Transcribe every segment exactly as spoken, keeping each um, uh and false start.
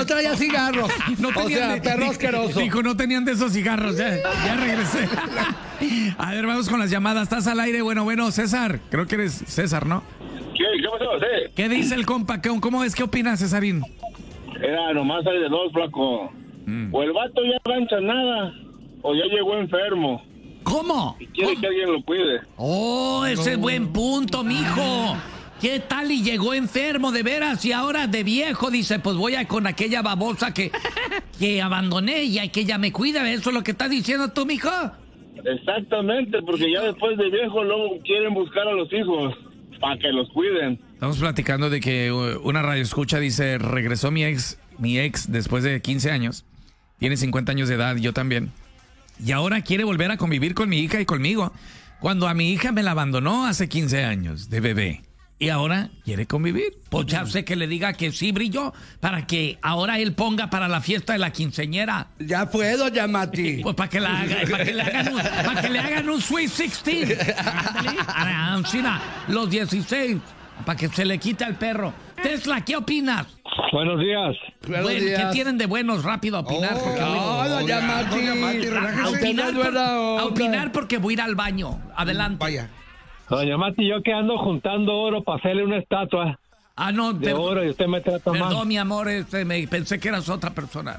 no traía cigarros. No o sea, de, perro asqueroso. Dijo, no tenían de esos cigarros. Ya, ya regresé. A ver, vamos con las llamadas. Estás al aire. Bueno, bueno, César. Creo que eres César, ¿no? ¿Qué? ¿Qué pasó? ¿Sí? ¿Qué dice el compa? ¿Cómo es? ¿Qué opinas, Cesarín? Era nomás hay de dos, flaco. Mm. O el vato ya no rancha nada, o ya llegó enfermo. ¿Cómo? Y quiere ¿Cómo? que alguien lo cuide. Oh, ese es buen punto, mijo. ¿Qué tal y llegó enfermo de veras y ahora de viejo dice, pues voy a con aquella babosa que, que abandoné y que ella me cuida? ¿Eso es lo que estás diciendo tú, mijo? Exactamente, porque ya después de viejo luego quieren buscar a los hijos para que los cuiden. Estamos platicando de que una radioescucha dice, regresó mi ex, mi ex después de quince años, tiene cincuenta años de edad, yo también, y ahora quiere volver a convivir con mi hija y conmigo, cuando a mi hija me la abandonó hace quince años de bebé. Y ahora quiere convivir. Pues ya sé que le diga que sí, Brillo, para que ahora él ponga para la fiesta de la quinceañera. Ya puedo, Yamati. Pues para que, la haga, para que le hagan un, para que le hagan un Sweet dieciséis. Ándale. Los dieciséis. Para que se le quite al perro. Tesla, ¿qué opinas? Buenos días. Buenos bueno, días. ¿Qué tienen de buenos? Rápido a opinar. Oh, porque no, no, Yamati. a, opinar por, a opinar porque voy a ir al baño. Adelante. Vaya. Doña Mati, yo que ando juntando oro para hacerle una estatua ah, no, de per- oro y usted me trata mal. Perdón, mi amor, este, me, pensé que eras otra persona.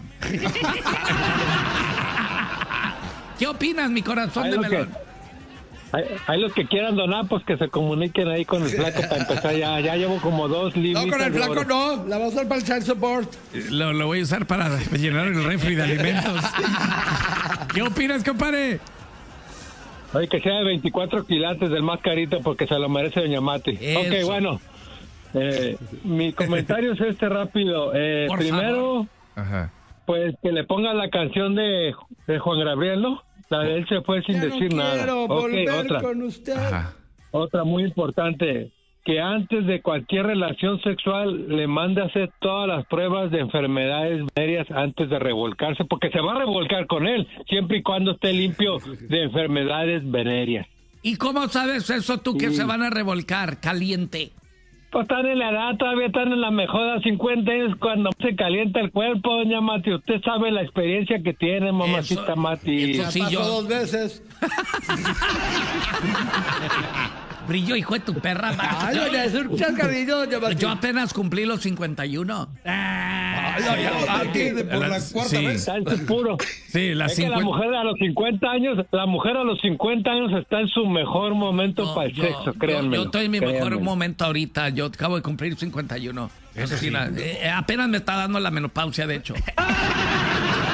¿Qué opinas, mi corazón Ahí de lo que- melón? Hay, hay los que quieran donar, pues que se comuniquen ahí con el flaco para empezar. Ya, ya llevo como dos libros. No, con el flaco no. La vamos a usar para el child support. Lo, lo voy a usar para llenar el refri de alimentos. ¿Qué opinas, compadre? Oye, que sea de veinticuatro quilates del más carito porque se lo merece doña Mati. Eso. Ok, bueno. Eh, mi comentario es este rápido. Eh, Por primero, Ajá. pues que le pongan la canción de, de Juan Gabriel, ¿no? La de él se fue sin Ya decir no nada. quiero Ok, volver otra. con usted. Ajá. Otra muy importante. Que antes de cualquier relación sexual le mande a hacer todas las pruebas de enfermedades venéreas antes de revolcarse, porque se va a revolcar con él, siempre y cuando esté limpio de enfermedades venéreas. ¿Y cómo sabes eso tú que Sí. se van a revolcar caliente? Pues están en la edad, todavía están en la mejor de cincuenta años cuando se calienta el cuerpo, doña Mati. Usted sabe la experiencia que tiene, mamacita Eso- Mati. eso Ya sí, pasó yo- dos veces. Brillo, hijo de tu perra. Ay, doña, es un chascarrillo, Yamati. Yo apenas cumplí los cincuenta y uno. Ay, doña Mati. Por la Las- cuarta sí. vez. Está en su puro. Sí, las Es que la cincuenta. mujer a los cincuenta años, la mujer a los cincuenta años está en su mejor momento No, para el yo, sexo, yo- créanme. yo estoy en mi mejor momento ahorita. Yo acabo de cumplir cincuenta y uno. Eso sí, la- eh, apenas me está dando la menopausia, de hecho.